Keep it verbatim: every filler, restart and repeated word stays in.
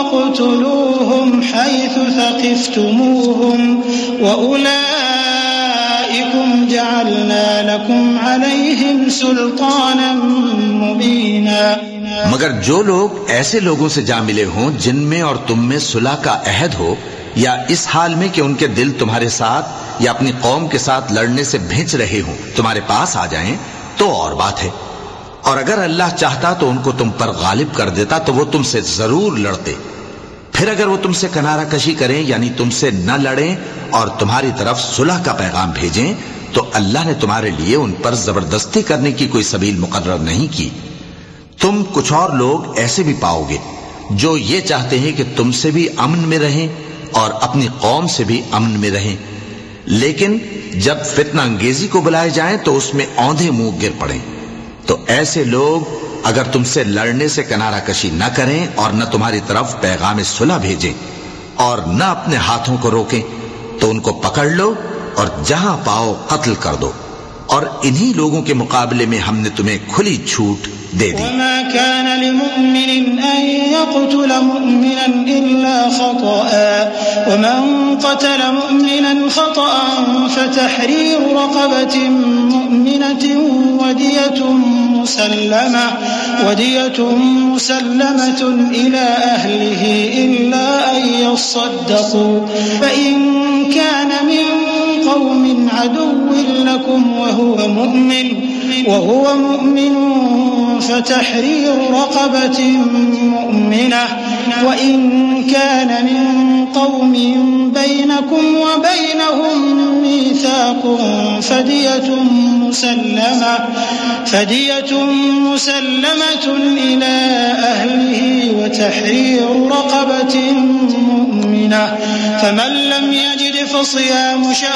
اقتلوهم حيث ثقفتموهم وأولئكم جعلنا لكم عليهم سلطانا مبينا. مگر جو لوگ ایسے لوگوں سے جا ملے ہوں جن میں اور تم میں صلح کا عہد ہو، یا اس حال میں کہ ان کے دل تمہارے ساتھ یا اپنی قوم کے ساتھ لڑنے سے بھیج رہے ہوں، تمہارے پاس آ جائیں تو اور بات ہے. اور اگر اللہ چاہتا تو ان کو تم پر غالب کر دیتا تو وہ تم سے ضرور لڑتے. پھر اگر وہ تم سے کنارہ کشی کریں یعنی تم سے نہ لڑیں اور تمہاری طرف صلح کا پیغام بھیجیں تو اللہ نے تمہارے لیے ان پر زبردستی کرنے کی کوئی سبیل مقرر نہیں کی. تم کچھ اور لوگ ایسے بھی پاؤ گے جو یہ چاہتے ہیں کہ تم سے بھی امن میں رہیں اور اپنی قوم سے بھی امن میں رہیں، لیکن جب فتنہ انگیزی کو بلائے جائیں تو اس میں اوندھے منہ گر پڑیں. تو ایسے لوگ اگر تم سے لڑنے سے کنارہ کشی نہ کریں اور نہ تمہاری طرف پیغام صلح بھیجیں اور نہ اپنے ہاتھوں کو روکیں تو ان کو پکڑ لو اور جہاں پاؤ قتل کر دو. اور انہی لوگوں کے مقابلے میں ہم نے تمہیں کھلی چھوٹ دے دی. وما كان لمؤمن أن يقتل مؤمنا إلا خطأ ومن قتل مؤمنا خطأ فتحرير رقبة مؤمنة ودية مسلمة ودية مسلمة إلى أهله إلا أن يصدقوا فإن كان من قوم عدو لكم وهو مؤمن وهو مؤمن فتحرير رقبة مؤمنة وإن كان من قوم بينكم وبينهم ميثاق فدية مسلمة فدية مسلمة إلى أهله وتحرير رقبة مؤمنة فمن لم يجد فصيام شهر